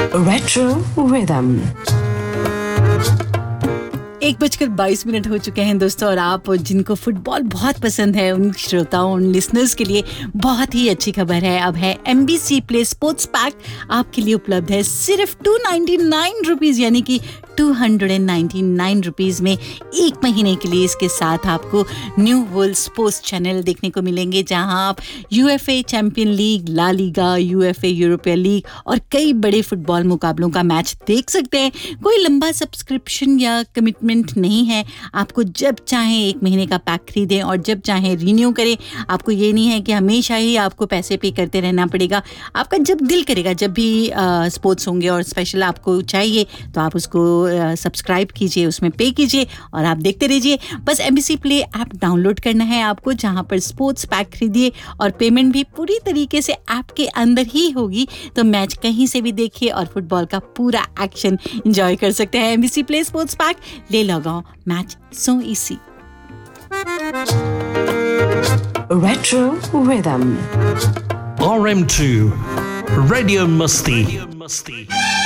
Retro Rhythm. 1:22 हो चुके हैं दोस्तों, और आप जिनको फुटबॉल बहुत पसंद है उन श्रोताओं, उन लिसनर्स के लिए बहुत ही अच्छी खबर है। अब है MBC प्ले स्पोर्ट्स पैक आपके लिए उपलब्ध है सिर्फ 299 रुपीज़, यानी कि 299 रुपीज़ में 1 महीने के लिए। इसके साथ आपको न्यू वर्ल्ड स्पोर्ट्स चैनल देखने को मिलेंगे, जहां आप UEFA champion league, La Liga, UEFA European league और कई बड़े फुटबॉल मुकाबलों का मैच देख सकते हैं। कोई लंबा सब्सक्रिप्शन या कमिटमेंट नहीं है, आपको जब चाहें 1 महीने का पैक खरीदें और जब चाहें रिन्यू करें। आपको ये नहीं है कि हमेशा ही आपको पैसे पे करते रहना पड़ेगा। आपका जब दिल करेगा, जब भी स्पोर्ट्स होंगे और स्पेशल आपको चाहिए, तो आप उसको सब्सक्राइब कीजिए, उसमें पे कीजिए और आप देखते रहिए। बस MBC प्ले ऐप डाउनलोड करना है आपको, जहां पर स्पोर्ट्स पैक खरीदिए और पेमेंट भी पूरी तरीके से ऐप के अंदर ही होगी। तो मैच कहीं से भी देखिए और फुटबॉल का पूरा एक्शन एंजॉय कर सकते हैं। MBC प्ले स्पोर्ट्स पैक ले लगाओ, match so easy. Retro Rhythm. RM2 Radio Musti.